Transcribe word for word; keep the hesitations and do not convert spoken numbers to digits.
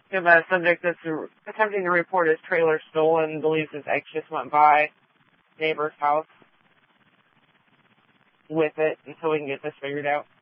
We have a subject that's attempting to report his trailer stolen, believes his ex just went by neighbor's house with it until we can get this figured out.